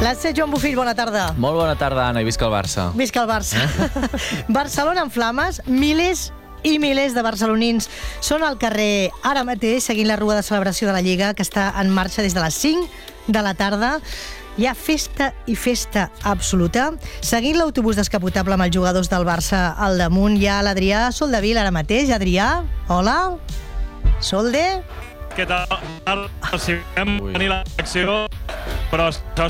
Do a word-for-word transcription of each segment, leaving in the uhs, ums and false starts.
La C. Joan Bofill, bona tarda. Molt bona tarda, Anna, i visca el Barça. Visca el Barça. Eh? Barcelona en flames, milers i milers de barcelonins són al carrer ara mateix seguint la rua de celebració de la Lliga, que està en marxa des de les cinc de la tarda. Hi ha festa i festa absoluta. Seguint l'autobús descapotable amb els jugadors del Barça al damunt, hi ha l'Adrià Soldevila ara mateix. Adrià, hola. Solde. Què tal? Si vam venir l'acció, però això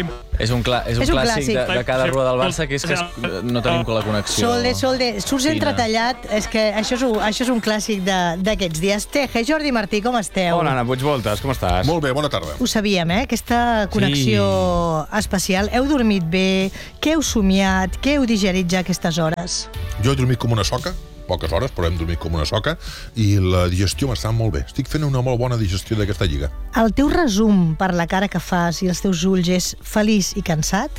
és un, clà, és un, és un clàssic, clàssic. De, de cada rua del Barça, que és que es, no tenim la connexió. Solde, Solde, surts entretallat. És que això és un, això és un clàssic d'aquests dies. Teje, Jordi Martí, com esteu? Hola, Anna Puigvoltes, com estàs? Molt bé, bona tarda. Ho sabíem, eh? Aquesta connexió sí. especial. Heu dormit bé? Què heu somiat? Què heu digerit ja aquestes hores? Jo he dormit com una soca, poques hores, però hem dormit com una soca, i la digestió m'està molt bé. Estic fent una molt bona digestió d'aquesta Lliga. El teu resum per la cara que fas i els teus ulls és feliç i cansat?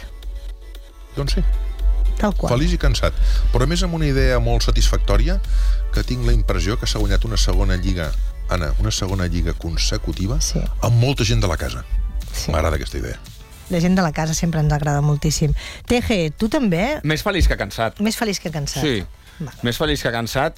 Doncs sí. Tal qual. Feliç i cansat. Però a més amb una idea molt satisfactòria, que tinc la impressió que s'ha guanyat una segona Lliga, Anna, una segona Lliga consecutiva, sí. amb molta gent de la casa. Sí. M'agrada aquesta idea. La gent de la casa sempre ens agrada moltíssim. Teje, tu també? Més feliç que cansat. Més feliç que cansat. Sí. Va. Més feliç que cansat,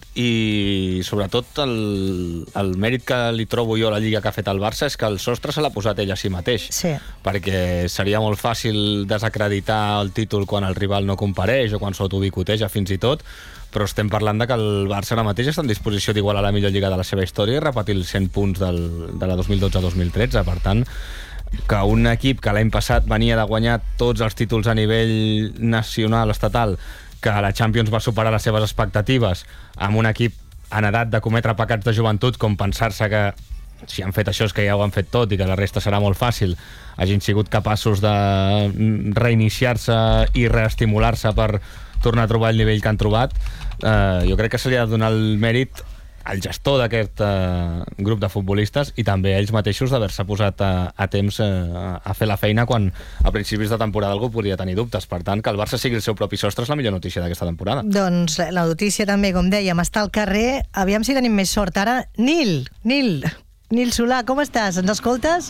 i sobretot el, el mèrit que li trobo jo a la Lliga que ha fet el Barça és que el sostre se l'ha posat ell a si mateix, sí. perquè seria molt fàcil desacreditar el títol quan el rival no compareix o quan s'autobicoteja fins i tot, però estem parlant de que el Barça ara mateix està en disposició d'igualar la millor Lliga de la seva història i repetir els cent punts del, de la dos mil dotze dos mil tretze. Per tant, que un equip que l'any passat venia de guanyar tots els títols a nivell nacional, estatal, que a la Champions va superar les seves expectatives, amb un equip en edat de cometre pecats de joventut, com pensar-se que si han fet això és que ja ho han fet tot i que la resta serà molt fàcil, hagin sigut capaços de reiniciar-se i reestimular-se per tornar a trobar el nivell que han trobat. Eh, jo crec que se li ha de donar el mèrit al gestor d'aquest eh, grup de futbolistes i també a ells mateixos d'haver-se posat a, a temps eh, a fer la feina quan a principis de temporada algú podria tenir dubtes. Per tant, que el Barça sigui el seu propi sostre és la millor notícia d'aquesta temporada. Doncs la notícia també, com dèiem, està al carrer. Aviam si tenim més sort ara. Nil, Nil, Nil Solà, com estàs? Ens escoltes?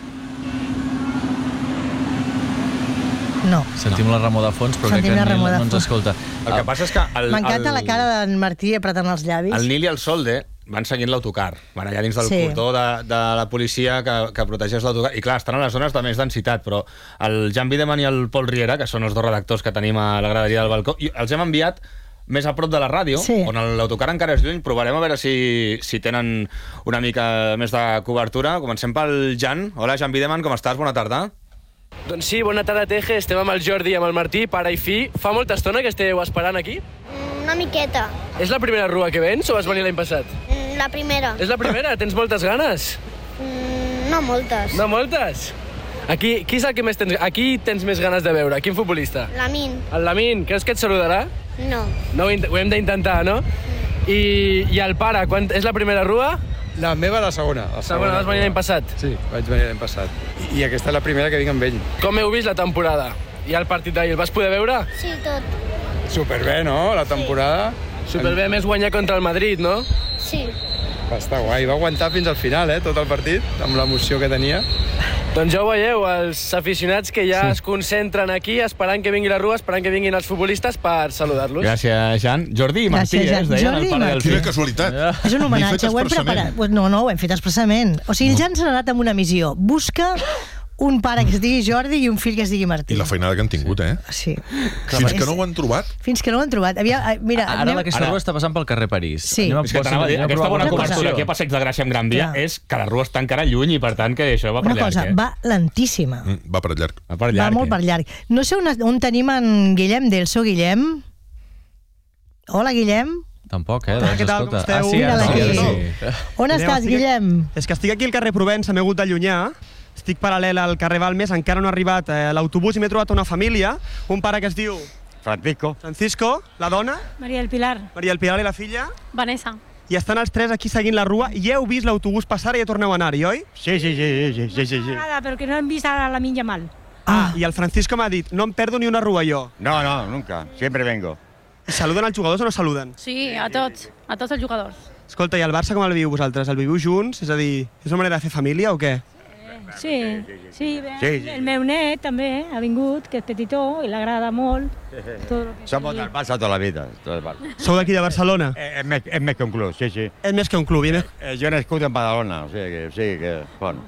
No. Sentim no. la remor de fons, però Sentim crec que el Nil no ens fons. escolta. El que passa és que... M'encanta la cara d'en Martí apretant els llavis. El Nil i el Solde van seguint l'autocar, van allà dins del sí. cordó de, de la policia que, que protegeix l'autocar, i clar, estan a les zones de més densitat, però el Jan Videman i el Pol Riera, que són els dos redactors que tenim a la graderia del balcó, i els hem enviat més a prop de la ràdio, sí. on l'autocar encara és lluny. Provarem a veure si, si tenen una mica més de cobertura. Comencem pel Jan. Hola, Jan Videman, com estàs? Bona tarda. Doncs sí, bona tarda, Teje. Estem amb el Jordi i amb el Martí, pare i fill. Fa molta estona que esteu esperant aquí? Una miqueta. És la primera rua que vens o vas venir l'any passat? La primera. És la primera? Tens moltes ganes? Mm, no moltes. No moltes? Aquí, qui és el que més tens... Aquí tens més ganes de veure? Quin futbolista? Lamin. El Lamin. Creus que et saludarà? No. No, ho hem d'intentar, no? I, I el pare, quan... és la primera rua? La meva la segona. La segona, vas venir l'any passat? Sí, vaig venir l'any passat. I, I aquesta és la primera que vinc amb ell. Com heu vist la temporada? I el partit d'ahir, el vas poder veure? Sí, tot. Superbé, no?, la temporada. Sí. Superbé, més guanyar contra el Madrid, no? Sí. Va estar guai. Va aguantar fins al final, eh, tot el partit, amb l'emoció que tenia. Doncs ja ho veieu, els aficionats que ja sí. es concentren aquí esperant que vingui la rua, esperant que vinguin els futbolistes per saludar-los. Gràcies, Jan. Jordi i Martí, Gràcies, Jan. eh, es deien Jordi el pare i del Quina fill. casualitat. Ja. És un homenatge, ho hem preparat. No, no, ho hem fet expressament. O sigui, el Jan s'ha anat amb una missió. Busca un pare que es digui Jordi i un fill que es digui Martí. I la feinada que han tingut, eh? Sí. Fins que no ho han trobat. Fins que no ho han trobat. Aviam, mira, Ara anem... aquesta rua està passant pel carrer París. Sí. Anem a És que t'anava a dir, anem a aquesta provar bona una cobertura connexió. aquí a Passeig de Gràcia amb Gran Via Clar. és que la rua està encara lluny i per tant que això va per Una llarg. cosa, eh? va lentíssima. Mm, va per llarg. Va per llarg. Va molt eh? per llarg. No sé on, on tenim en Guillem Delso. Guillem? Hola, Guillem. Tampoc, eh? Hola, què tal, com esteu? Ah, sí, ara Mira-la sí, aquí. ara sí. On Mireu, estàs, estic- Guillem? És que estic aquí al carrer Provença, m'he hagut d'allunyar. Estic paral·lel al carrer Balmes, encara no ha arribat eh, l'autobús i m'he trobat una família, un pare que es diu Francisco. Francisco, la dona, Maria del Pilar. Maria del Pilar i la filla, Vanessa. i estan els tres aquí seguint la rua, i heu vist l'autobús passar i ja torneu a anar-hi, oi? Sí, sí, sí, sí, sí, sí, sí. Nada, perquè no hem vist a la Minja mal. Ah, i el Francisco m'ha dit, no em perdo ni una rua jo. No, no, nunca. Siempre vengo. I saluden els jugadors o no saluden? Sí, a tots, a tots els jugadors. Escolta, i el Barça com el viu vosaltres? El viviu junts? És a dir, és una manera de fer família o què? Sí, sí, bé, el meu net també ha vingut, que és petitó, i l'agrada molt. Somos del Barça toda la vida. Sou d'aquí de Barcelona? És més, és més que un club, sí, sí. És més que un club. Eh, jo he nascut en Badalona, o sigui que sí, que, bueno.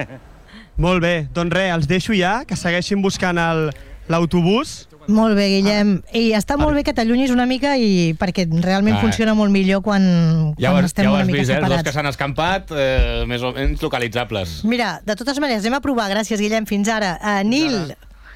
Molt bé, doncs res, els deixo ja, que segueixin buscant l'autobús. Molt bé, Guillem. I està molt bé que t'allunyis una mica i perquè realment ah. funciona molt millor quan, ja quan has, estem ja una has mica vist, separats. Eh? Els dos que s'han escampat, eh, més o menys localitzables. Mira, de totes maneres, anem a provar. Gràcies, Guillem. Fins ara. Uh, Nil.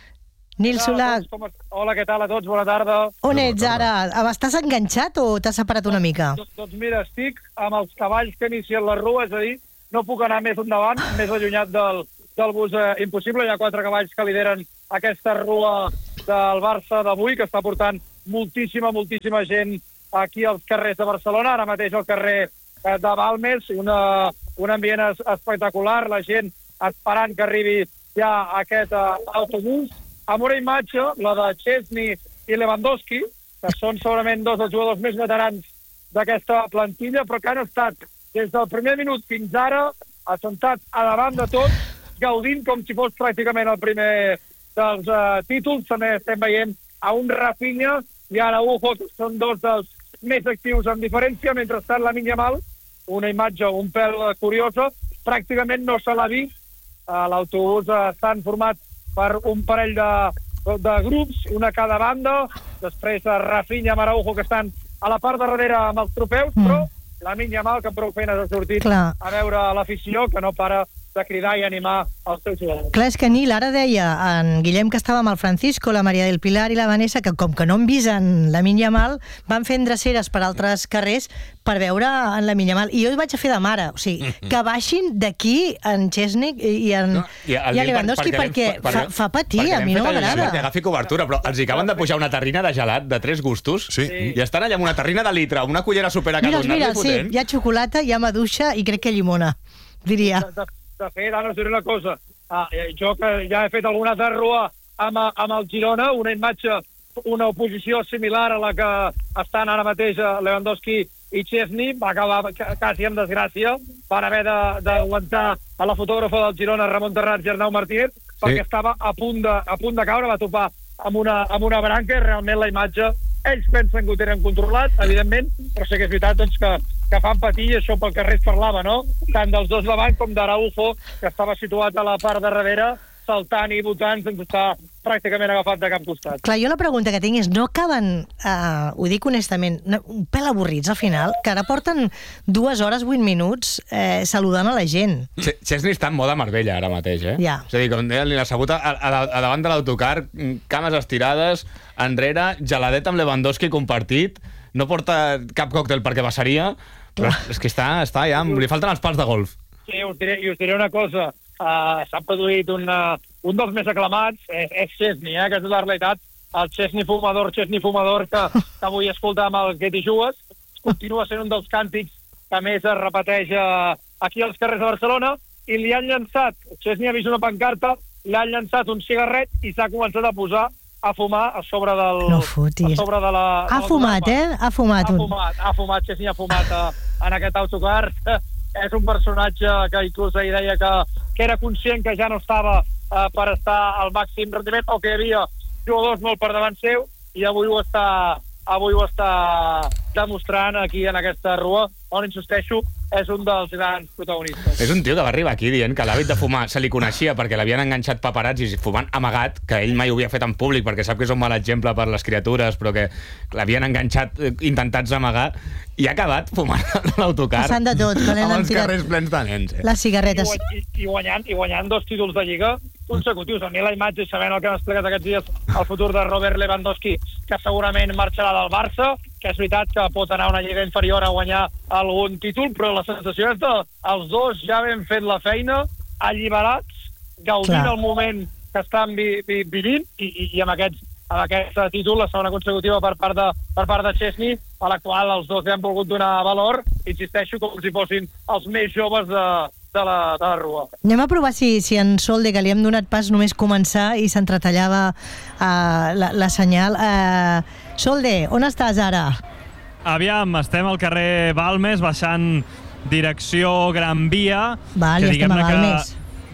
Nil Solà. Hola, què tal a tots? Bona tarda. On ets ara? Estàs enganxat o t'has separat una mica? Doncs, doncs mira, estic amb els cavalls que inicien la rua, és a dir, no puc anar més endavant, més allunyat del, del bus eh, impossible. Hi ha quatre cavalls que lideren aquesta rua del Barça d'avui, que està portant moltíssima, moltíssima gent aquí als carrers de Barcelona, ara mateix al carrer eh, de Balmes, una, un ambient es, espectacular, la gent esperant que arribi ja aquest eh, autobús, amb una imatge, la de Chesney i Lewandowski, que són segurament dos dels jugadors més veterans d'aquesta plantilla, però que han estat des del primer minut fins ara assentats a davant de tot, gaudint com si fos pràcticament el primer dels uh, títols. També estem veient a un Rafinha i a Araujo, que són dos dels més actius en diferència, mentrestant Lamine Yamal, una imatge un pèl curiosa, pràcticament no se l'ha vist. Uh, L'autobús uh, està format per un parell de, de grups, una a cada banda, després uh, Rafinha i Araujo, que estan a la part de darrere amb els trofeus, mm. però Lamine Yamal, que prou feines ha sortit Clar. a veure l'afició, que no para de cridar i animar els seus jugadors. Clar, és que Nil, ara deia en Guillem que estava amb el Francisco, la Maria del Pilar i la Vanessa, que com que no han vist en Lamine Yamal, van fent dreceres per altres carrers per veure en Lamine Yamal. I jo hi vaig a fer de mare, o sigui, que baixin d'aquí en Chesney i en, no, i i en Lewandowski, per, perquè, perquè fa, fa patir, a mi no m'agrada. Perquè agafi cobertura, però els hi acaben de pujar una terrina de gelat de tres gustos sí. i estan allà amb una terrina de litre, una cullera superacadona. Mira, mira, sí, hi ha xocolata, hi ha maduixa i crec que llimona, diria. De, de, de fet, ara us diré una cosa. Ah, jo que ja he fet alguna altra rua amb, amb el Girona, una imatge, una oposició similar a la que estan ara mateix Lewandowski i Chesney, va acabar quasi en desgràcia, van haver d'aguantar a la fotògrafa del Girona, Ramon Terrats i Arnau Martínez, perquè sí. estava a punt, de, a punt de caure, va topar amb una, amb una branca, i realment la imatge, ells pensen que ho tenen controlat, evidentment, però sí que és veritat doncs, que, que fan patir, i això pel carrer es parlava, no? Tant dels dos davant com d'Araujo, que estava situat a la part de darrere, saltant i votant sense estar pràcticament agafat de cap costat. Clar, jo la pregunta que tinc és, no acaben, eh, ho dic honestament, un pèl avorrits al final, que ara porten dues hores, vuit minuts eh, saludant a la gent. Chesney està en moda Marbella ara mateix, eh? Ja. És a dir, com deia, li ha sabut a, a, a davant de l'autocar, cames estirades, enrere, geladet amb Lewandowski compartit, no porta cap còctel perquè passaria, però és que està, està ja, li falten els pals de golf. Sí, us diré, i us diré una cosa, Uh, s'ha produït un, uh, un dels més aclamats, és, és Chesney, eh, que és la realitat, el Chesney fumador, Chesney fumador, que, que avui escoltàvem el Que t'hi jugues, continua sent un dels càntics que més es repeteix uh, aquí als carrers de Barcelona, i li han llançat, Chesney ha vist una pancarta, li han llançat un cigarret i s'ha començat a posar a fumar a sobre del... No fotis. A sobre de la... Ha de fumat, eh? Ha fumat. Ha fumat, ha fumat, Chesney ha fumat uh, en aquest autocar. És un personatge que inclús ell deia que, que era conscient que ja no estava uh, per estar al màxim rendiment, o que hi havia jugadors molt per davant seu, i avui ho està, avui ho està demostrant aquí en aquesta rua, on, insisteixo, és un dels grans protagonistes. És un tio que va arribar aquí dient que l'hàbit de fumar se li coneixia perquè l'havien enganxat paparazzis fumant amagat, que ell mai ho havia fet en públic perquè sap que és un mal exemple per les criatures, però que l'havien enganxat intentats amagar, i ha acabat fumant a l'autocar. Passant de tot. Amb els carrers plens de nens. Eh? Les cigarretes. I, i, i, guanyant, I guanyant dos títols de Lliga consecutius. A mi la imatge, sabent el que han explicat aquests dies, el futur de Robert Lewandowski, que segurament marxarà del Barça, que és veritat que pot anar a una lliga inferior a guanyar algun títol, però la sensació és que els dos ja ben fet la feina, alliberats, gaudint Clar. el moment que estan vi, vi, vivint, i, i, i amb, aquests, amb aquest títol, la segona consecutiva per part de, per part de Chesney, a la qual els dos han volgut donar valor, insisteixo, com si fossin els més joves de, de, la, de la rua. Anem a provar si, si en Solde, que li hem donat pas només començar i s'entretallava uh, la, la senyal. Uh, Solde, on estàs ara? Aviam, estem al carrer Balmes, baixant direcció Gran Via. Val, que ja estem a Balmes.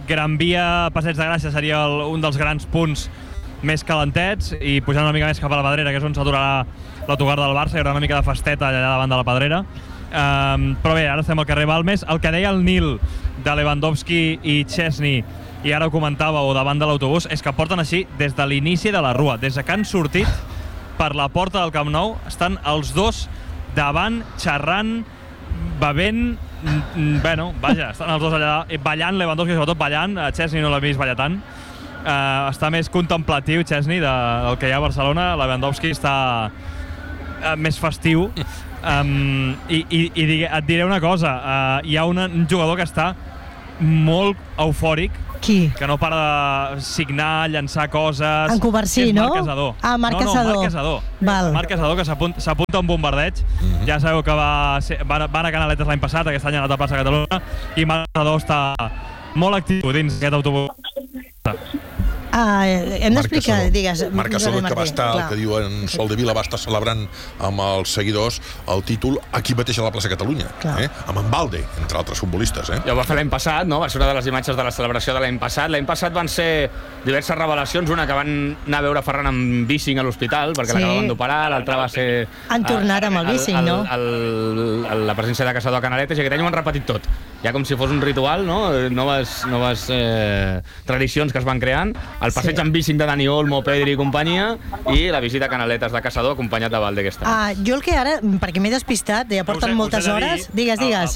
Gran Via, Passeig de Gràcia seria el, un dels grans punts més calentets, i pujant una mica més cap a la Pedrera, que és on s'aturarà l'autocar del Barça, hi haurà una mica de festeta allà davant de la Pedrera. Um, però bé, ara estem al carrer Balmes. El que deia el Nil de Lewandowski i Chesney, i ara ho comentàveu davant de l'autobús, és que porten així des de l'inici de la rua. Des que han sortit per la porta del Camp Nou, estan els dos davant, xerrant, bevent, bueno, vaja, estan els dos allà ballant, Lewandowski sobretot ballant, Chesney no l'ha vist ballar tant. Uh, està més contemplatiu Chesney de, del que hi ha a Barcelona. Lewandowski està uh, més festiu. um, i, i, i et diré una cosa, uh, hi ha un, un jugador que està molt eufòric. Qui? Que no para de signar, llançar coses. En Covarsí, no? Marc Casador. Ah, Marc no, no, Casador. Marc Casador. Val. Marc Casador, que s'apunta a un bombardeig. Mm-hmm. Ja sabeu que va, ser, va, va anar a Canaletes l'any passat, aquest any ha anat a plaça Catalunya, i Marc Casador està molt actiu dins aquest autobús. Ah, hem d'explicar, digues. Marc Casador, que va estar, el que diuen Soldevila, va estar celebrant amb els seguidors el títol aquí mateix a la plaça Catalunya, eh? Amb en Balde, entre altres futbolistes. Eh? Ja ho va fer l'any passat, no? Va ser una de les imatges de la celebració de l'any passat. L'any passat van ser diverses revelacions, una que van anar a veure Ferran amb bicing a l'hospital, perquè sí, l'acabaven d'operar, l'altra va ser... Han tornat amb el bicing, no? El, el, el, la presència de Casador a Canaletes, i aquest any ho han repetit tot. Ja com si fos un ritual, no? Noves, noves eh, tradicions que es van creant. El passeig sí, amb bicing de Dani Olmo, Pedri i companyia, i la visita a Canaletes de Casador acompanyat de Balde aquest any. Ah, jo el que ara, perquè m'he despistat, ja porten moltes hores... Digues, digues.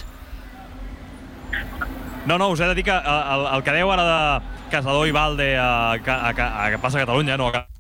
No, no, us he de dir que el, el que deu ara de Casador i Balde a, a, a, a plaça Catalunya, no a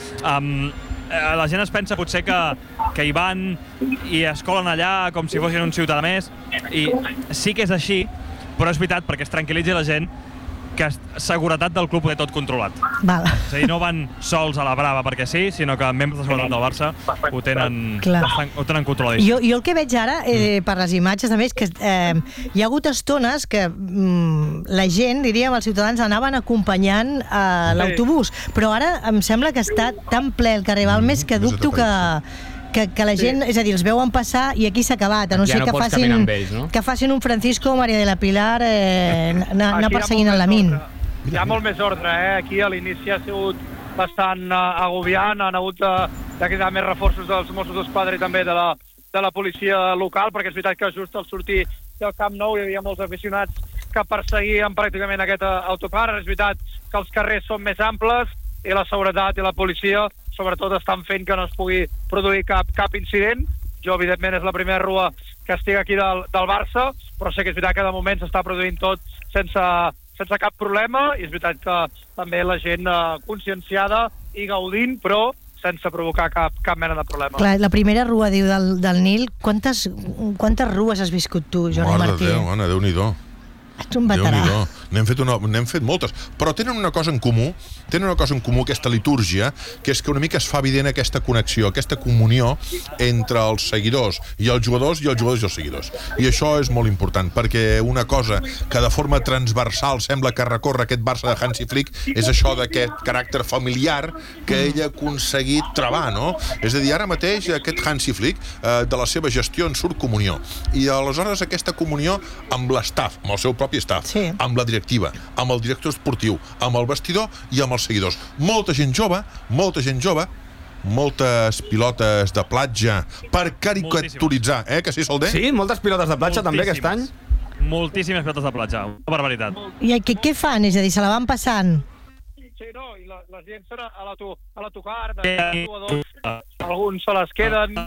um, la gent es pensa potser que, que hi van i es colen allà com si fossin un ciutadà més, i sí que és així, però és veritat, perquè es tranquil·litzi la gent, que seguretat del club ho té tot controlat. Val. És a dir, no van sols a la brava perquè sí, sinó que membres de seguretat del Barça ho tenen, estan, ho tenen controlat. Jo, jo el que veig ara, eh, per les imatges, també, és que eh, hi ha hagut estones que mm, la gent, diríem, els ciutadans anaven acompanyant eh, l'autobús, però ara em sembla que està tan ple el carrer Balmes que dubto que... Que, que la gent, sí, és a dir, els veuen passar i aquí s'ha acabat, a no ja ser no que, facin, ells, no? que facin un Francisco o Maria de la Pilar eh, anar perseguint el Lamin. Hi ha molt més ordre, eh? Aquí a l'inici ha sigut bastant uh, agobiant, han hagut de, de cridar més reforços dels Mossos d'Esquadra i també de la, de la policia local, perquè és veritat que just al sortir del Camp Nou hi havia molts aficionats que perseguien pràcticament aquest autocar. És veritat que els carrers són més amples i la seguretat i la policia sobretot estan fent que no es pugui produir cap, cap incident. Jo, evidentment, és la primera rua que estic aquí del, del Barça, però sé que és veritat que de moment s'està produint tot sense, sense cap problema, i és veritat que també la gent eh, conscienciada i gaudint, però sense provocar cap, cap mena de problema. Clar, la primera rua, diu, del, del Nil, quantes, quantes rues has viscut tu, Jordi Mare Martí? Mare de Déu, Anna, Déu-n'hi-do. Ets un veterà. N'hem fet, una, n'hem fet moltes, però tenen una cosa en comú, tenen una cosa en comú, aquesta litúrgia, que és que una mica es fa evident aquesta connexió, aquesta comunió entre els seguidors i els jugadors i els jugadors i els seguidors. I això és molt important, perquè una cosa que de forma transversal sembla que recorre aquest Barça de Hansi Flick és això d'aquest caràcter familiar que ell ha aconseguit travar, no? És a dir, ara mateix aquest Hansi Flick, eh, de la seva gestió en surt comunió. I aleshores aquesta comunió amb l'estaf, amb el seu propi staff, sí, amb la directiva, amb el director esportiu, amb el vestidor i amb els seguidors. Molta gent jove, molta gent jove, moltes pilotes de platja per caricaturitzar, eh, que sí, Solder? Sí, moltes pilotes de platja també aquest any. Moltíssimes pilotes de platja, una barbaritat. I què, què fan? És a dir, se la van passant? Sí, no, i la, la gent serà a la, tu, a la tocar, de jugadors, alguns se les queden...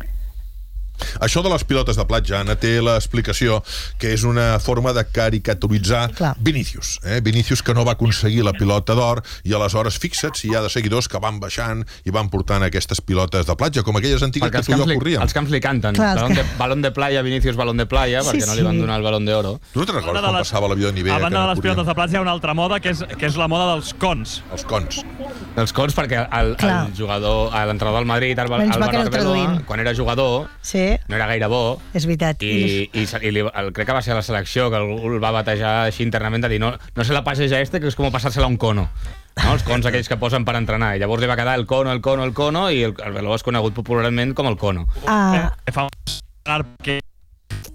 Això de les pilotes de platja, Anna, té l'explicació que és una forma de caricaturitzar Clar. Vinícius. Eh? Vinícius que no va aconseguir la pilota d'or i aleshores fixa't si hi ha de seguidors que van baixant i van portant aquestes pilotes de platja, com aquelles antigues perquè que tu i jo li, corríem. Els camps li canten. Clar, balón, de, balón de playa, Vinícius, balón de playa, sí, perquè no li van donar el balón d'oro. Tu no te'n recordes quan passava l'avió de nivell? A banda de les pilotes de platja hi ha una altra moda, que és, que és la moda dels cons. Els cons. Els cons, perquè el, el jugador, l'entrenador del Madrid, el, el Álvaro Arbeloa, quan era jugador, sí, no era gaire bo. És veritat. I, i, i li, el, crec que va ser a la selecció que el, el va batejar així internament de dir no, no se la passeja este, que és com passar-se-la a un cono. No? Els cons aquells que posen per entrenar. I llavors li va quedar el cono, el cono, el cono, i el Arbeloa és conegut popularment com el cono. Ah. Eh, fa un que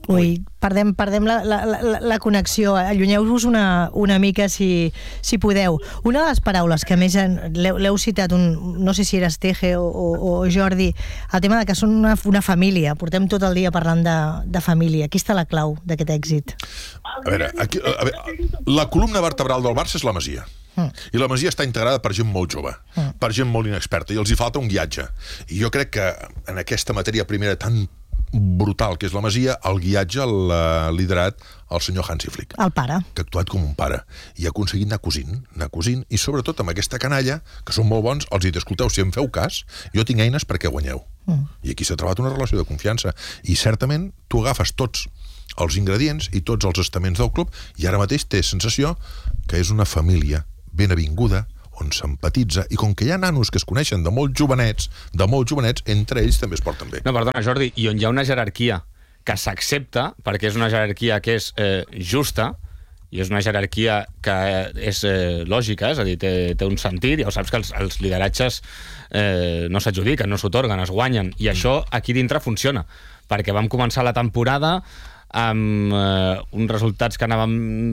Ui, perdem, perdem la, la, la, la connexió. Allunyeu-vos una, una mica si, si podeu. Una de les paraules que més l'heu citat, un, no sé si eres Teje o, o, o Jordi, el tema de que són una, una família. Portem tot el dia parlant de, de família. Aquí està la clau d'aquest èxit. A veure, aquí, a veure, la columna vertebral del Barça és la Masia. Mm. I la Masia està integrada per gent molt jove, mm. per gent molt inexperta, i els hi falta un guiatge. I jo crec que en aquesta matèria primera tan brutal que és la Masia, el guiatge l'ha liderat el senyor Hansi Flick. El pare. Que ha actuat com un pare. I ha aconseguit anar cosint, anar cosint, i sobretot amb aquesta canalla, que són molt bons, els hi dic, escolteu, si em feu cas, jo tinc eines perquè guanyeu. Mm. I aquí s'ha trobat una relació de confiança. I certament tu agafes tots els ingredients i tots els estaments del club i ara mateix té sensació que és una família ben avinguda, on s'empatitza, i com que hi ha nanos que es coneixen de molt jovenets, de molt jovenets, entre ells també es porten bé. No, perdona, Jordi, i on hi ha una jerarquia que s'accepta, perquè és una jerarquia que és eh, justa, i és una jerarquia que és eh, lògica, és a dir, té, té un sentit, ja ho saps que els, els lideratges eh, no s'adjudiquen, no s'otorguen, es guanyen, i això aquí dintre funciona, perquè vam començar la temporada amb eh, uns resultats que anàvem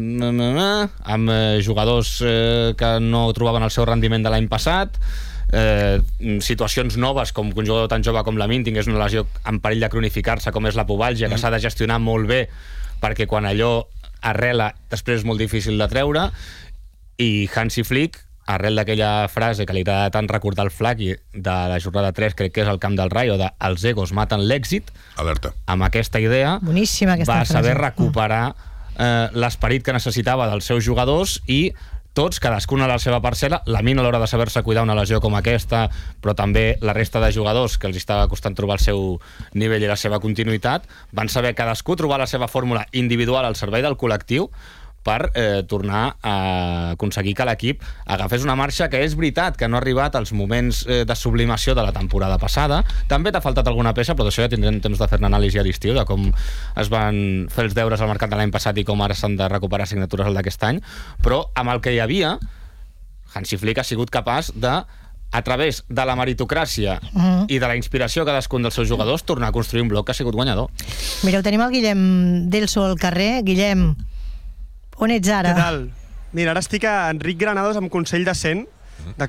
amb eh, jugadors eh, que no trobaven el seu rendiment de l'any passat, eh, situacions noves, com que un jugador tan jove com Lamine tingués una lesió en perill de cronificar-se, com és la pubàlgia, que s'ha de gestionar molt bé, perquè quan allò arrela després és molt difícil de treure. I Hansi Flick, arrel d'aquella frase que li agrada tant recordar el Flaqui de la jornada tres, crec que és el camp del Rayo, de els egos maten l'èxit, alerta, amb aquesta idea boníssima aquesta va saber frase. recuperar eh, l'esperit que necessitava dels seus jugadors, i tots, cadascuna a la seva parcel·la. Lamine a l'hora de saber-se cuidar una lesió com aquesta, però també la resta de jugadors que els estava costant trobar el seu nivell i la seva continuïtat, van saber cadascú trobar la seva fórmula individual al servei del col·lectiu per eh, tornar a aconseguir que l'equip agafés una marxa que és veritat que no ha arribat als moments eh, de sublimació de la temporada passada. També t'ha faltat alguna peça, però d'això ja tindrem temps de fer una anàlisi a l'estiu, de com es van fer els deures al mercat de l'any passat i com ara s'han de recuperar signatures al d'aquest any. Però amb el que hi havia, Hansi Flick ha sigut capaç de, a través de la meritocràcia mm. i de la inspiració de cadascun dels seus jugadors, tornar a construir un bloc que ha sigut guanyador. Mireu, tenim el Guillem Delso al carrer. Guillem, on ets ara? Què tal? Mira, ara estic a Enric Granados amb Consell de Cent. De...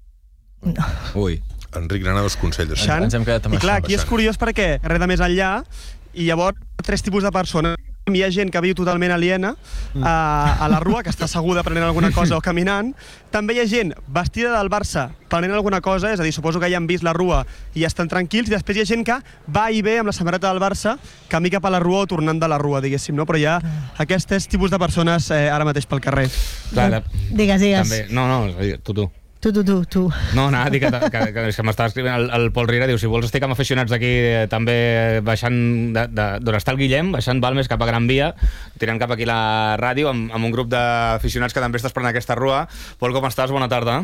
No. Ui, Enric Granados, Consell de Cent. Ens hem quedat amb I clar, això. aquí és curiós perquè res de més enllà, i llavors tres tipus de persones. Hi ha gent que viu totalment aliena a, a la rua, que està asseguda prenent alguna cosa o caminant. També hi ha gent vestida del Barça prenent alguna cosa, és a dir, suposo que ja han vist la rua i estan tranquils, i després hi ha gent que va i ve amb la samarreta del Barça, camí cap a la rua o tornant de la rua, diguéssim, no? Però hi ha aquests tres tipus de persones eh, ara mateix pel carrer. Clar, digues, digues. També, no, no, tu, tu. Tu, tu, tu, tu. No, anava a dir que, que, que, que m'estava escrivint el, el Pol Riera, diu, si vols estic amb aficionats d'aquí eh, també baixant d'on està el Guillem, baixant Balmes cap a Gran Via, tirant cap aquí la ràdio amb, amb un grup d'aficionats que també està esperant aquesta rua. Pol, com estàs? Bona tarda.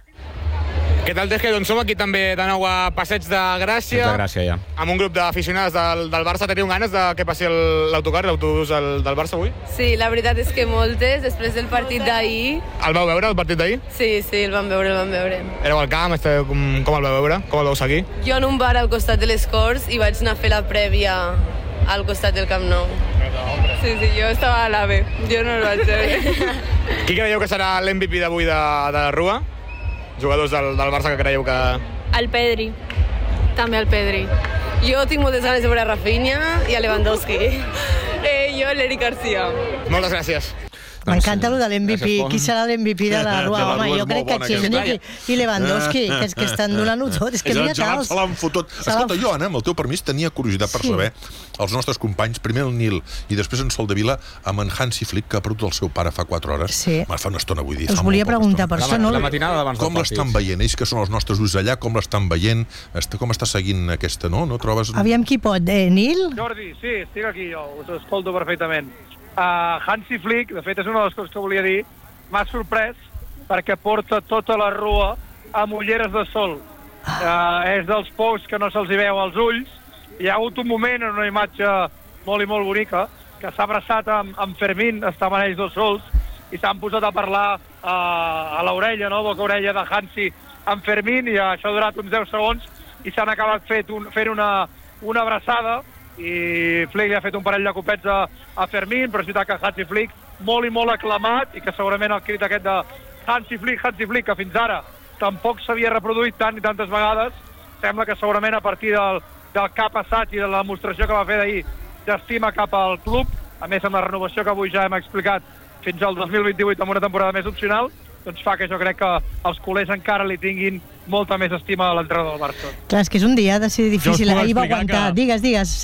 Què tal, Teje? Doncs som aquí també de nou a Passeig de Gràcia. De Gràcia, ja. Amb un grup d'aficionats del, del Barça. Teniu ganes de que passi l'autocar, l'autobús del, del Barça avui? Sí, la veritat és que moltes, després del partit d'ahir. El vau veure, el partit d'ahir? Sí, sí, el vam veure, el vam veure. Éreu al camp, esteu, com, com el vau veure? Com el vau seguir? Jo en un bar al costat de les Corts i vaig anar a fer la prèvia al costat del Camp Nou. Sí, sí, jo estava a l'AVE, jo no el vaig veure. Qui creieu que serà l'M V P d'avui de, de la Rua? Jugadors del, del Barça que creieu que... El Pedri, també el Pedri. Jo tinc moltes ganes de veure a Rafinha i a Lewandowski. Eh, jo l'Eric Garcia. Moltes gràcies. M'encanta allò de l'M V P. Qui serà l'M V P de la Rua? Home, jo crec que Txesnik i Lewandowski, que, és que estan donant-ho tot. És que mira tals. Se l'han fotut. Escolta, jo, Anna, amb el teu permís, tenia curiositat per saber els nostres companys, primer el Nil i després en Soldevila, amb en Hansi Flick, que ha perdut el seu pare fa quatre hores. Sí. Fa una estona, vull dir. Us volia preguntar per això, no? La matinada d'abans del com l'estan veient? Ells que són els nostres ulls allà, com l'estan veient? Com està seguint aquesta, no? No trobes... Aviam qui pot, eh, Nil? Jordi, sí, estic aquí jo, us escolto perfectament. Uh, Hansi Flick, de fet és una de les coses que volia dir, m'ha sorprès perquè porta tota la Rua amb ulleres de sol. Uh, és dels pocs que no se'ls hi veu als ulls. Hi ha hagut un moment en una imatge molt i molt bonica que s'ha abraçat amb, amb Fermín, estaven ells dos sols, i s'han posat a parlar uh, a l'orella, no? Boca orella de Hansi amb Fermín, i això ha durat uns deu segons i s'han acabat fet un, fent una, una abraçada i Flick li ha fet un parell de copets a, a Fermín, però és veritat que Hansi Flick molt i molt aclamat, i que segurament el crit aquest de Hansi Flick, Hansi Flick, que fins ara tampoc s'havia reproduït tant i tantes vegades, sembla que segurament a partir del, del que ha passat i de la demostració que va fer d'ahir d'estima cap al club, a més amb la renovació que avui ja hem explicat fins al dos mil vint-i-vuit amb una temporada més opcional, doncs fa que jo crec que els culers encara li tinguin molta més estima a l'entrenador del Barça. Clar, és que és un dia de ser difícil, ahir va aguantar. Que... Digues, digues.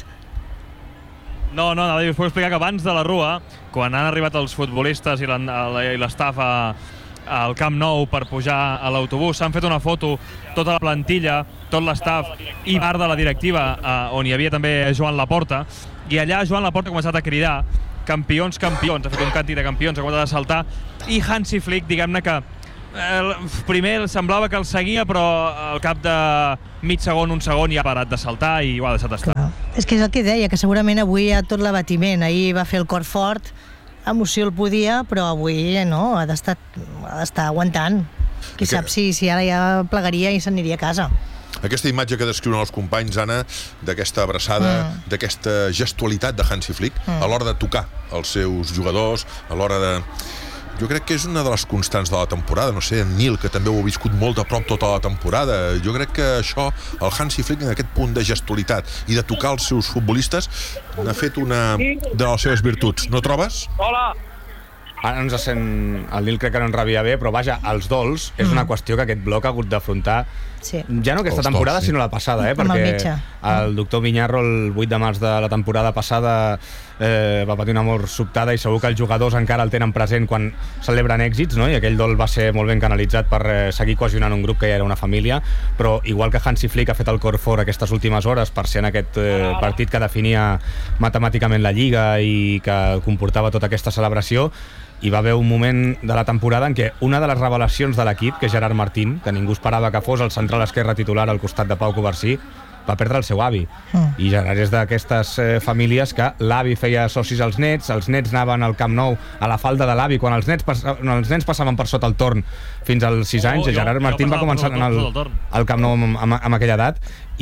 No, no, us puc explicar que abans de la Rua, quan han arribat els futbolistes i l'estaf al Camp Nou per pujar a l'autobús, s'han fet una foto, tota la plantilla, tot l'estaf i part de la directiva, on hi havia també Joan Laporta, i allà Joan Laporta ha començat a cridar campions, campions, ha fet un càntic de campions, ha començat a saltar, i Hansi Flick, diguem-ne que eh, primer semblava que el seguia, però al cap de mig segon, un segon, ja ha parat de saltar i ho ha deixat estar. Clar. És que és el que deia, que segurament avui hi ha tot l'abatiment. Ahir va fer el cor fort, emoció el podia, però avui no, ha d'estar ha d'estar aguantant. Qui que... sap si, si ara ja plegaria i s'aniria a casa. Aquesta imatge que descriuen els companys, Anna, d'aquesta abraçada, mm. d'aquesta gestualitat de Hansi Flick, mm. a l'hora de tocar els seus jugadors, a l'hora de... Jo crec que és una de les constants de la temporada. No sé, en Nil, que també ho ha viscut molt de prop tota la temporada. Jo crec que això, el Hansi Flick, en aquest punt de gestualitat i de tocar els seus futbolistes, n'ha fet una de les seves virtuts. No trobes? Hola! Ara ens sent... El Nil crec que no ens rebia bé, però vaja, els dols és una qüestió que aquest bloc ha hagut d'afrontar sí. ja no aquesta temporada, sinó la passada, eh? Perquè el, el doctor Miñarro el vuit de març de la temporada passada eh, va patir una mort sobtada i segur que els jugadors encara el tenen present quan celebren èxits, no? I aquell dol va ser molt ben canalitzat per eh, seguir cohesionant un grup que ja era una família, però igual que Hansi Flick ha fet el cor fort aquestes últimes hores per ser en aquest eh, partit que definia matemàticament la Lliga i que comportava tota aquesta celebració, hi va haver un moment de la temporada en què una de les revelacions de l'equip, que és Gerard Martín, que ningú esperava que fos el central esquerre titular al costat de Pau Covarsí, va perdre el seu avi. Mm. I Gerard és d'aquestes eh, famílies que l'avi feia socis als nets, els nets anaven al Camp Nou a la falda de l'avi, quan els nets, no, els nens passaven per sota el torn fins als sis anys, oh, i Gerard jo, Martín jo va començar en el, al Camp Nou amb, amb, amb aquella edat,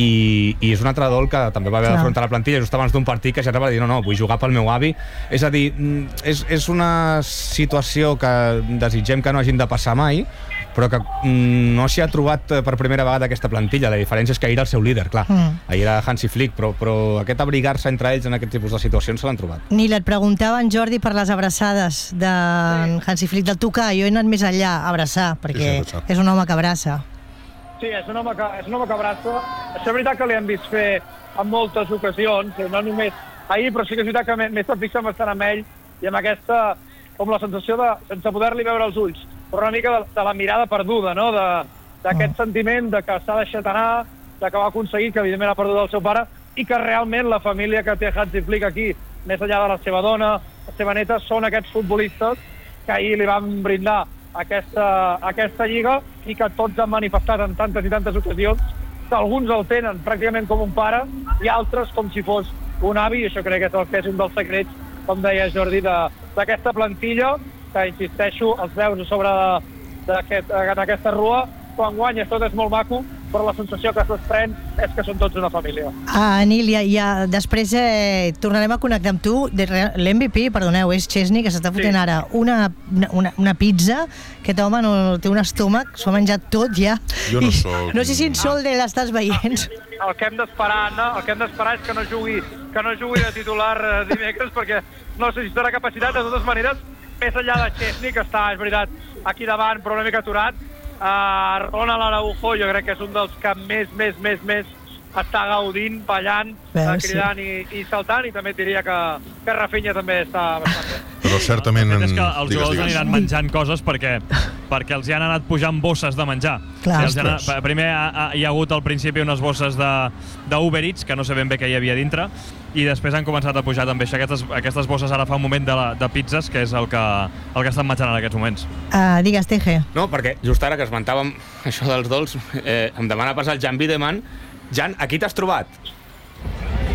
i, i és un altre dol que també va haver d'afrontar la plantilla just abans d'un partit, que Gerard va dir no, no, vull jugar pel meu avi. És a dir, és, és una situació que desitgem que no hagin de passar mai, però que mm, no s'hi ha trobat per primera vegada aquesta plantilla. La diferència és que ahir era el seu líder, clar. Mm. Ahir era Hansi Flick, però, però aquest abrigar-se entre ells en aquest tipus de situacions se l'han trobat. Nil, et preguntava en Jordi per les abraçades de sí. Hansi Flick, del tocar. Jo he anat més enllà, a abraçar, perquè sí, és un home que abraça. Sí, és un home que, és un home que abraça. Això és veritat que li hem vist fer en moltes ocasions, no només ahir, però sí que és veritat que m'he estat fixant bastant amb ell i amb aquesta, com la sensació de, sense poder-li veure els ulls, però una mica de, de la mirada perduda, no? D'aquest oh. sentiment de que s'ha deixat anar, de que va aconseguir, que evidentment ha perdut el seu pare, i que realment la família que té Hansi Flick aquí, més enllà de la seva dona, la seva neta, són aquests futbolistes que ahir li van brindar aquesta, aquesta lliga i que tots han manifestat en tantes i tantes ocasions que alguns el tenen pràcticament com un pare i altres com si fos un avi, i això crec que és, el que és un dels secrets, com deia Jordi, d'aquesta plantilla, que, insisteixo, els veus a sobre d'aquesta aquest, rua, quan guanyes tot és molt maco, però la sensació que es desprèn és que són tots una família. Ah, Nil, ja, ja després eh, tornarem a connectar amb tu. L'M V P, perdoneu, és Chesney, que s'està fotent sí. ara una, una, una pizza, que aquest home no té un estómac, s'ho ha menjat tot ja. Jo no soc... No sé si en Solde l'estàs veient. El que hem d'esperar, Anna, el que hem d'esperar és que no jugui, que no jugui de titular eh, dimecres, perquè no sé si estarà capacitat, de totes maneres, més enllà de Chesney, que està, és veritat, aquí davant, però una mica aturat, Uh, Ronald Araujo jo crec que és un dels que més, més, més, més està gaudint, ballant, Bé, cridant sí. i, i saltant, i també diria que, que Rafinha també està bastant bé. Però certament... El fet és que els digues, jugadors digues. aniran menjant coses perquè, perquè els hi han anat pujant bosses de menjar. Clar, els han anat, primer ha, hi ha hagut al principi unes bosses d'Uber Eats, que no sé ben bé què hi havia dintre, i després han començat a pujar també aquestes, aquestes bosses ara fa un moment de, la, de pizzas, que és el que, el que estan menjant en aquests moments. Uh, digues, Teje. No, perquè just ara que esmentàvem això dels dols, eh, em demana passar el Jan Wiedemann. Jan, aquí t'has trobat?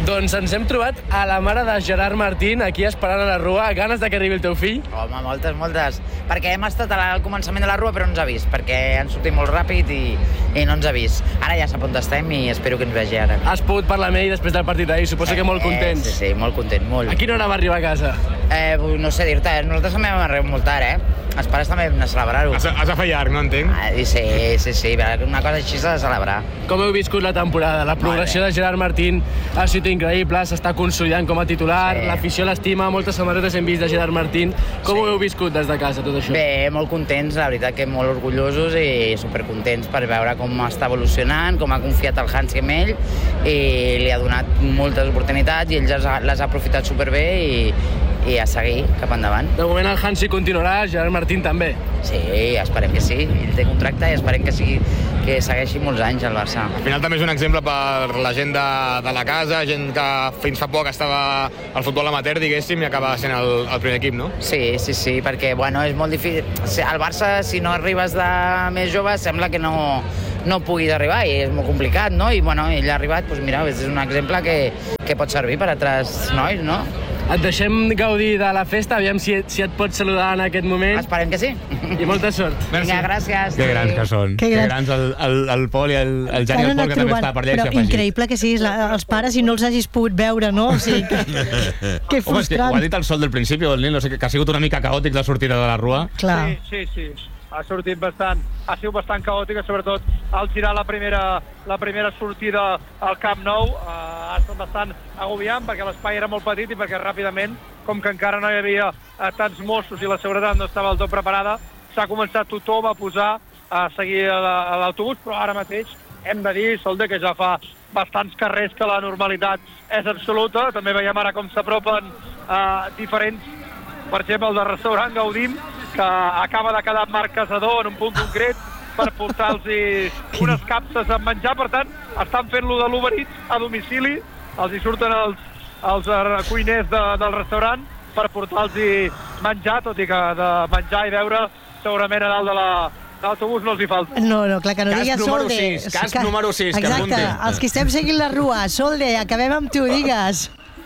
Doncs ens hem trobat a la mare de Gerard Martín, aquí esperant a la rua. Ganes de que arribi el teu fill? Home, moltes, moltes. Perquè hem estat al començament de la rua però no ens ha vist, perquè han sortit molt ràpid i, i no ens ha vist. Ara ja sap on estem i espero que ens vegi ara. Has pogut parlar amb ell després del partit d'ahir, suposo que molt contents. Eh, sí, sí, molt content, molt. A quina hora va arribar a casa? Eh, no sé dir-te, nosaltres també vam arribar molt tard, eh? Els pares també hem de celebrar-ho. Has, has de fer llarg, no entenc? Ah, sí, sí, sí, una cosa així s'ha de celebrar. Com heu viscut la temporada? La progressió de Gerard Martín ha sigut increïble, s'està consolidant com a titular, sí. L'afició l'estima, moltes samarretes hem vist de Gerard Martín. Com sí. Ho heu viscut des de casa, tot això? Bé, molt contents, la veritat que molt orgullosos i supercontents per veure com està evolucionant, com ha confiat el Hansi en ell i li ha donat moltes oportunitats i ell les ha, les ha aprofitat superbé i, i a seguir cap endavant. De moment el Hansi continuarà, Gerard Martín també. Sí, esperem que sí. Ell té contracte i esperem que, sigui, que segueixi molts anys al Barça. Al final també és un exemple per la gent de, de la casa, gent que fins fa poc estava al futbol amateur, diguéssim, i acaba sent el, el primer equip, no? Sí, sí, sí, perquè bueno, és molt difícil. Al Barça, si no arribes de més jove, sembla que no, no puguis arribar i és molt complicat, no? I bueno, ell ha arribat, doncs mira, és un exemple que, que pot servir per a altres nois, no? Et deixem gaudir de la festa, aviam si, si et pots saludar en aquest moment. Esperem que sí. I molta sort. Vinga, gràcies. Que grans que són. Que grans, que grans el, el, el Pol i el, el Jan i el Pol, que també està per allà. Però increïble que siguis la, els pares i no els hagis pogut veure, no? O sigui, que, que frustrant. Home, és que ho ha dit el Sol del principi, el Nil, no sé, que ha sigut una mica caòtic la sortida de la rua. Clar. Sí, sí, sí. Ha sortit bastant, ha sigut bastant caòtica, sobretot al girar la primera, la primera sortida al Camp Nou. Uh, ha estat bastant agobiant perquè l'espai era molt petit i perquè ràpidament, com que encara no hi havia uh, tants Mossos i la seguretat no estava del tot preparada, s'ha començat tothom a posar a seguir a l'autobús, però ara mateix hem de dir, Solde, que ja fa bastants carrers que la normalitat és absoluta. També veiem ara com s'apropen uh, diferents, per exemple, el de restaurant Gaudim, que acaba de quedar amb Marc Casador en un punt concret per portar-los unes capses amb menjar. Per tant, estan fent-lo de l'Uber Eats a domicili, els hi surten els, els cuiners de, del restaurant per portar-los menjar, tot i que de menjar i beure segurament a dalt de la l'autobús no els hi falta. No, no, clar que no cas digues número Solde. sis, cas Ca... número sis, que exacte, apunti. els que estem seguint la rua, Solde, acabem amb tu, digues.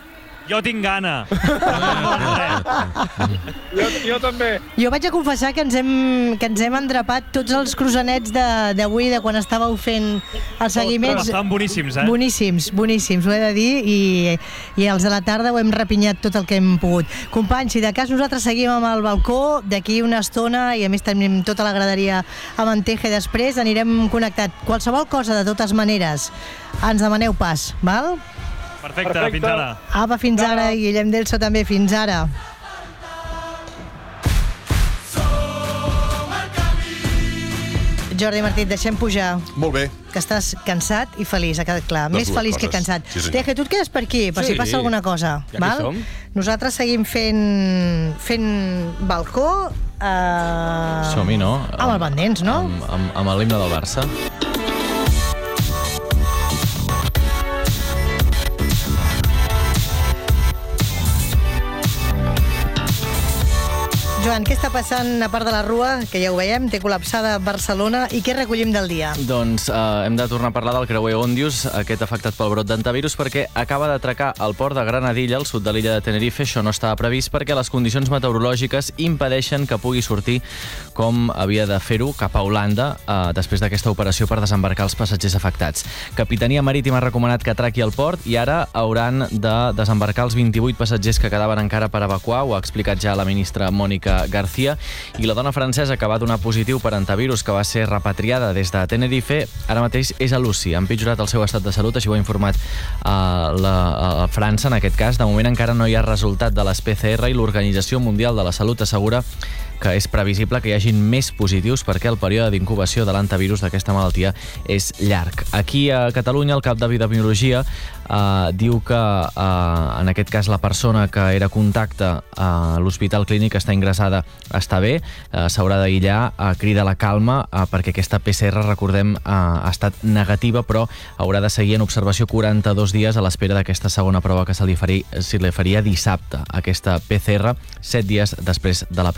Jo tinc gana. jo, jo també. Jo vaig a confessar que ens hem, que ens hem endrapat tots els croissants d'avui, de, de quan estàveu fent els seguiments. Estan boníssims, eh? Boníssims, boníssims, ho he de dir, i, i els de la tarda ho hem repinyat tot el que hem pogut. Companys, si de cas nosaltres seguim amb el balcó, d'aquí una estona, i a més tenim tota la graderia a Manteje després, anirem connectat. Qualsevol cosa, de totes maneres, ens demaneu pas, val? Perfecte, Perfecte. Fins ara. Apa, fins no. ara, i Guillem Delso també, fins ara. Jordi Martí, et deixem pujar. Molt bé. Que estàs cansat i feliç, ha quedat clar. Les Més feliç coses. que cansat. Sí, Teje, tu et quedes per aquí, per sí. si passa alguna cosa. Ja val? Som. Nosaltres seguim fent, fent balcó. Eh... Som-hi, no? Amb el Bandens, no? Amb, amb, amb l'himne del Barça. Joan, què està passant a part de la rua, que ja ho veiem, té col·lapsada Barcelona, i què recollim del dia? Doncs eh, hem de tornar a parlar del creuer Òndius, aquest afectat pel brot d'antivirus, perquè acaba d'atracar al port de Granadilla, al sud de l'illa de Tenerife. Això no estava previst perquè les condicions meteorològiques impedeixen que pugui sortir com havia de fer-ho cap a Holanda eh, després d'aquesta operació per desembarcar els passatgers afectats. Capitania Marítima ha recomanat que atraqui al port i ara hauran de desembarcar els vint-i-vuit passatgers que quedaven encara per evacuar. Ho ha explicat ja la ministra Mònica García, i la dona francesa que va donar positiu per antivirus, que va ser repatriada des de Tenerife, ara mateix és a l'U C I. Ha empitjorat el seu estat de salut, així ho ha informat a, la, a França, en aquest cas. De moment encara no hi ha resultat de les P C R i l'Organització Mundial de la Salut assegura que és previsible que hi hagin més positius perquè el període d'incubació de l'antivirus d'aquesta malaltia és llarg. Aquí a Catalunya el cap d'epidemiologia eh, diu que eh, en aquest cas la persona que era contacte a l'Hospital Clínic està ingressada, està bé, eh, s'haurà d'aïllar, eh, crida la calma eh, perquè aquesta P C R, recordem, eh, ha estat negativa, però haurà de seguir en observació quaranta-dos dies a l'espera d'aquesta segona prova que se li, faria, se li faria dissabte, aquesta P C R, set dies després de la primera. José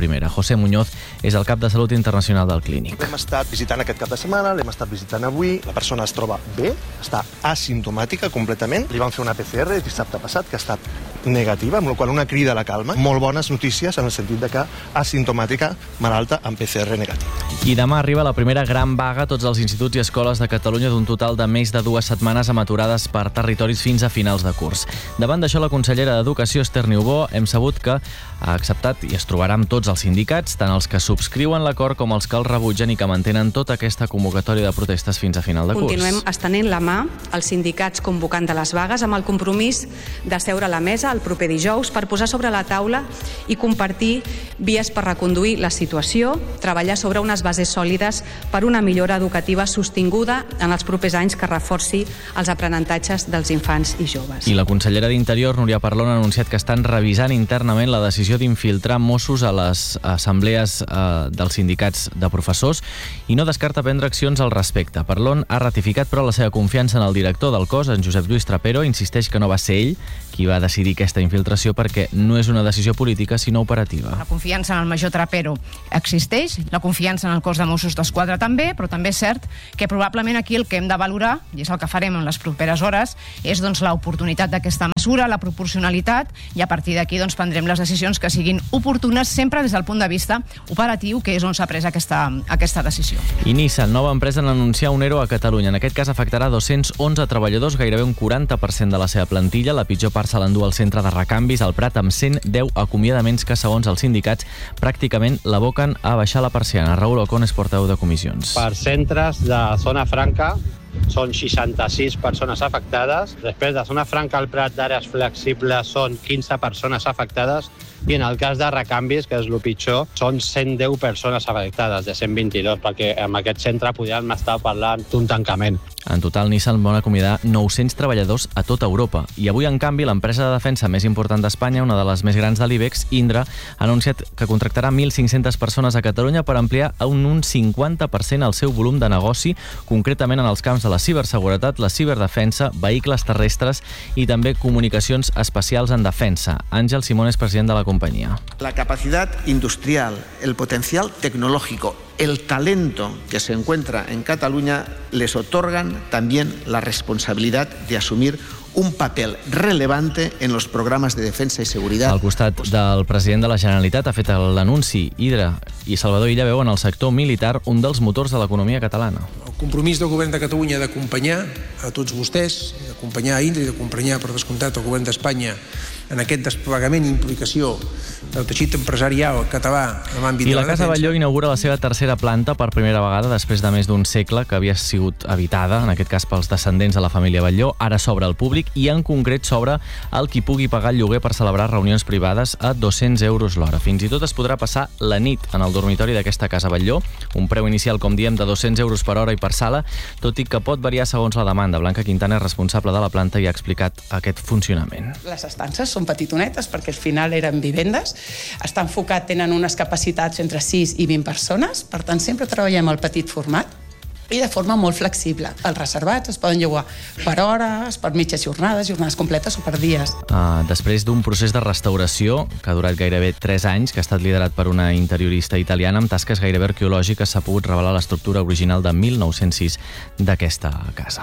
José Muñoz és el cap de Salut Internacional del Clínic. L'hem estat visitant aquest cap de setmana, l'hem estat visitant avui. La persona es troba bé, està asimptomàtica completament. Li van fer una P C R dissabte passat, que ha estat negativa, amb la qual una crida a la calma. Molt bones notícies en el sentit de que asimptomàtica, malalta amb P C R negativa. I demà arriba la primera gran vaga a tots els instituts i escoles de Catalunya d'un total de més de dues setmanes amb aturades per territoris fins a finals de curs. Davant d'això, la consellera d'Educació, Esther Niubó, hem sabut que ha acceptat i es trobarà amb tots els sindicats, tant els que subscriuen l'acord com els que el rebutgen i que mantenen tota aquesta convocatòria de protestes fins a final de curs. Continuem estenent la mà als sindicats convocant de les vagues amb el compromís de seure a la mesa el proper dijous per posar sobre la taula i compartir vies per reconduir la situació, treballar sobre unes bases sòlides per una millora educativa sostinguda en els propers anys que reforci els aprenentatges dels infants i joves. I la consellera d'Interior, Núria Parlon, ha anunciat que estan revisant internament la decisió d'infiltrar Mossos a les assemblees eh, dels sindicats de professors i no descarta prendre accions al respecte. Parlon ha ratificat, però, la seva confiança en el director del cos, en Josep Lluís Trapero, insisteix que no va ser ell qui va decidir aquesta infiltració perquè no és una decisió política, sinó operativa. La confiança en el major Trapero existeix, la confiança en el cos de Mossos d'Esquadra també, però també és cert que probablement aquí el que hem de valorar, i és el que farem en les properes hores, és doncs, l'oportunitat d'aquesta mesura, la proporcionalitat, i a partir d'aquí doncs, prendrem les decisions que siguin oportunes, sempre des del punt de vista operatiu, que és on s'ha pres aquesta, aquesta decisió. I Nissan, nova empresa en anunciar un ERO a Catalunya. En aquest cas afectarà dos-cents onze treballadors, gairebé un quaranta per cent de la seva plantilla. La pitjor part se l'endú al centre de recanvis, al Prat, amb cent deu acomiadaments que, segons els sindicats, pràcticament l'aboquen a baixar la persiana. Raül Ocon és portaveu de comissions. Per centres de zona franca són seixanta-sis persones afectades. Després de zona franca al Prat d'àrees flexibles són quinze persones afectades i en el cas de recanvis, que és el pitjor, són cent deu persones afectades de cent vint-i-dos, perquè en aquest centre podríem estar parlant d'un tancament. En total, Nissan vol acomiadar nou-cents treballadors a tota Europa. I avui, en canvi, l'empresa de defensa més important d'Espanya, una de les més grans de l'IBEX, Indra, ha anunciat que contractarà mil cinc-centes persones a Catalunya per ampliar un, un cinquanta per cent el seu volum de negoci, concretament en els camps de la ciberseguretat, la ciberdefensa, vehicles terrestres i també comunicacions espacials en defensa. Àngel Simón és president de la compañía. La capacidad industrial, el potencial tecnológico, el talento que se encuentra en Cataluña les otorgan también la responsabilidad de asumir un papel relevante en los programas de defensa y seguridad. Al costat del president de la Generalitat ha fet l'anunci. Indra i Salvador Illa veuen el sector militar un dels motors de l'economia catalana. El compromís del govern de Catalunya d'acompanyar a tots vostès, d'acompanyar a Indra i d'acompanyar, per descomptat, el govern d'Espanya en aquest desplegament i implicació del teixit empresarial català en l'àmbit de la defensa. I la Casa Batlló inaugura la seva tercera planta per primera vegada després de més d'un segle que havia sigut habitada, en aquest cas pels descendents de la família Batlló. Ara s'obre al públic i en concret s'obre al qui pugui pagar el lloguer per celebrar reunions privades a dos-cents euros l'hora. Fins i tot es podrà passar la nit en el dormitori d'aquesta Casa Batlló, un preu inicial, com diem, de dos-cents euros per hora i per sala, tot i que pot variar segons la demanda. Blanca Quintana és responsable de la planta i ha explicat aquest funcionament. Les estances són petitonetes perquè al final eren vivendes. Està enfocat, tenen unes capacitats entre sis i vint persones, per tant sempre treballem al petit format i de forma molt flexible. Els reservats es poden llogar per hores, per mitges jornades, jornades completes o per dies. Uh, després d'un procés de restauració que ha durat gairebé tres anys, que ha estat liderat per una interiorista italiana amb tasques gairebé arqueològiques, s'ha pogut revelar l'estructura original de mil nou-cents sis d'aquesta casa.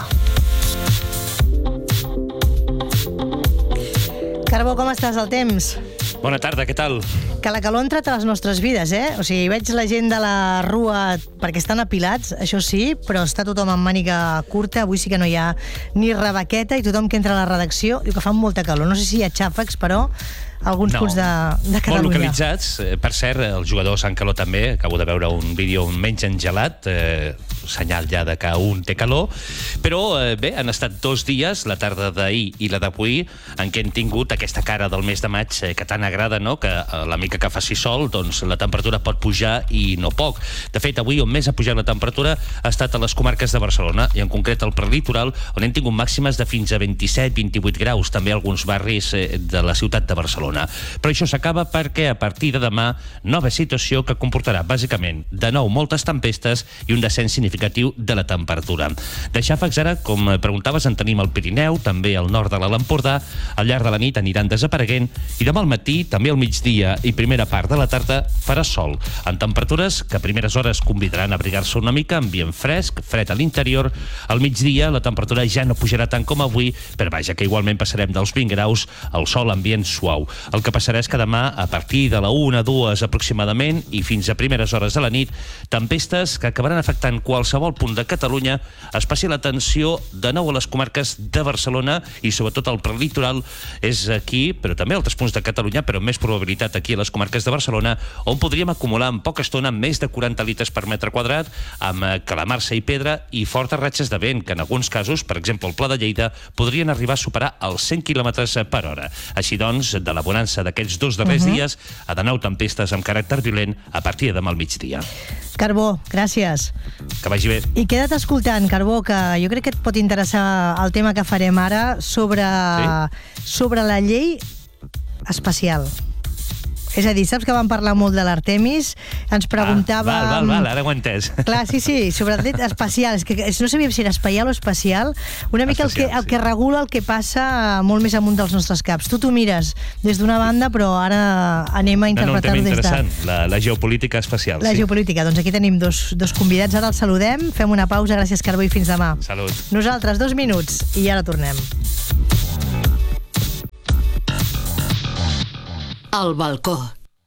Carbó, com estàs al temps? Bona tarda, què tal? Que la calor ha entrat a les nostres vides, eh? O sigui, veig la gent de la rua perquè estan apilats, això sí, però està tothom amb màniga curta, avui sí que no hi ha ni rebaqueta i tothom que entra a la redacció diu que fa molta calor. No sé si hi ha xàfecs, però alguns no, punts de, de Catalunya. Molt localitzats. Per cert, el jugador Sant Caló també, acabo de veure un vídeo on mengen gelat, eh, senyal ja de que un té calor, però eh, bé, han estat dos dies, la tarda d'ahir i la d'avui, en què hem tingut aquesta cara del mes de maig eh, que tant agrada, no? Que a la mica que faci sol, doncs la temperatura pot pujar i no poc. De fet, avui on més ha pujat la temperatura ha estat a les comarques de Barcelona, i en concret al prelitoral, on hem tingut màximes de fins a vint-i-set a vint-i-vuit graus, també a alguns barris eh, de la ciutat de Barcelona. Barcelona. Però això s'acaba perquè a partir de demà, nova situació que comportarà bàsicament de nou moltes tempestes i un descens significatiu de la temperatura. De xàfecs ara, com preguntaves, en tenim al Pirineu, també al nord de l'Alt Empordà, al llarg de la nit aniran desapareguent i demà al matí, també al migdia i primera part de la tarda, farà sol, en temperatures que a primeres hores convidaran a abrigar-se una mica, ambient fresc, fred a l'interior. Al migdia la temperatura ja no pujarà tant com avui, però vaja, que igualment passarem dels vint graus al sol, ambient suau. El que passarà és que demà, a partir de la una, dues aproximadament, i fins a primeres hores de la nit, tempestes que acabaran afectant qualsevol punt de Catalunya, especial atenció de nou a les comarques de Barcelona i sobretot al prelitoral, és aquí, però també a altres punts de Catalunya, però amb més probabilitat aquí a les comarques de Barcelona, on podríem acumular en poca estona més de quaranta litres per metre quadrat, amb calamarsa i pedra i fortes ratxes de vent, que en alguns casos, per exemple el Pla de Lleida, podrien arribar a superar els cent quilòmetres per hora. Així doncs, de la bonança d'aquests dos darrers Uh-huh. dies, a de nou tempestes amb caràcter violent a partir de demà al migdia. Carbó, gràcies. Que vagi bé. I queda't escoltant, Carbó, que jo crec que et pot interessar el tema que farem ara sobre, sí? sobre la llei espacial. És a dir, saps que vam parlar molt de l'Artemis? Ens preguntàvem... Ah, val, val, val, ara ho he entès. Clar, sí, sí, sobretot espacial. És que no sabíem si era espacial o espacial. Una mica espacial, el, que, el sí. que regula el que passa molt més amunt dels nostres caps. Tu t'ho mires des d'una banda, però ara anem a interpretar-ho no, no, des de... interessant, la, la geopolítica espacial. La sí. geopolítica. Doncs aquí tenim dos, dos convidats. Ara els saludem, fem una pausa. Gràcies, Carbó, i fins demà. Salut. Nosaltres, dos minuts, i ara tornem. Al balcó.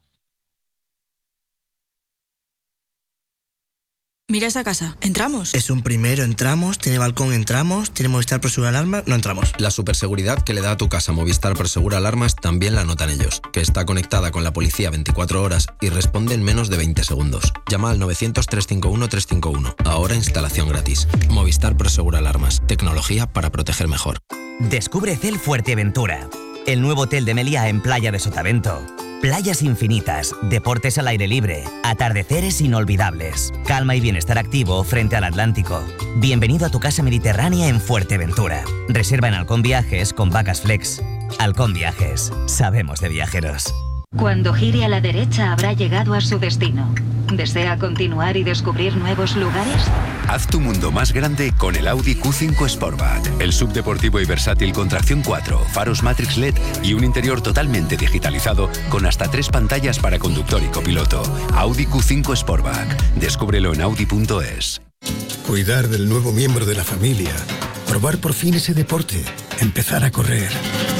Mira esa casa. ¿Entramos? Es un primero, entramos, tiene balcón, entramos, tiene Movistar Prosegur Alarmas, no entramos. La superseguridad que le da a tu casa Movistar Prosegur Alarmas también la notan ellos, que está conectada con la policía veinticuatro horas y responde en menos de veinte segundos. Llama al novecientos, trescientos cincuenta y uno, trescientos cincuenta y uno. Ahora instalación gratis. Movistar Prosegur Alarmas. Tecnología para proteger mejor. Descubre Cel Fuerteventura, el nuevo hotel de Meliá en Playa de Sotavento. Playas infinitas, deportes al aire libre, atardeceres inolvidables, calma y bienestar activo frente al Atlántico. Bienvenido a tu casa mediterránea en Fuerteventura. Reserva en Halcón Viajes con Vacas Flex. Halcón Viajes, sabemos de viajeros. Cuando gire a la derecha habrá llegado a su destino. ¿Desea continuar y descubrir nuevos lugares? Haz tu mundo más grande con el Audi Q cinco Sportback. El subdeportivo y versátil con tracción cuatro, faros Matrix L E D y un interior totalmente digitalizado con hasta tres pantallas para conductor y copiloto. Audi Q cinco Sportback. Descúbrelo en audi punto es. Cuidar del nuevo miembro de la familia. Probar por fin ese deporte. Empezar a correr.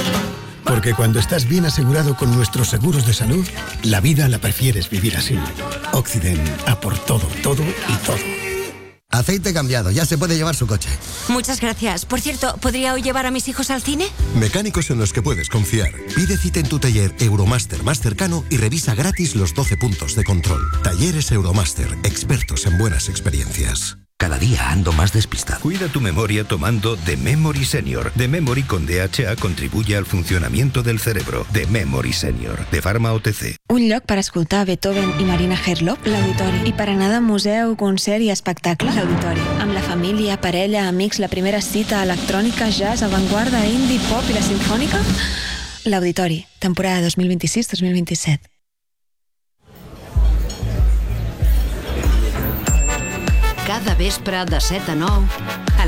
Porque cuando estás bien asegurado con nuestros seguros de salud, la vida la prefieres vivir así. Occident, a por todo, todo y todo. Aceite cambiado, ya se puede llevar su coche. Muchas gracias. Por cierto, ¿podría hoy llevar a mis hijos al cine? Mecánicos en los que puedes confiar. Pide cita en tu taller Euromaster más cercano y revisa gratis los doce puntos de control. Talleres Euromaster, expertos en buenas experiencias. Cada día ando más despistado. Cuida tu memoria tomando The Memory Senior. The Memory con D H A contribuye al funcionamiento del cerebro. The Memory Senior, de Pharma O T C. Un lloc per escoltar Beethoven i Marina Herlop, l'Auditori. I per anar de museu, concert i espectacle, l'Auditori. Amb la família, parella, amics, la primera cita, electrònica, jazz, avantguarda, indie, pop i la sinfònica, l'Auditori. Temporada dos mil vint-i-sis dos mil vint-i-set. Cada vespre de set a nou a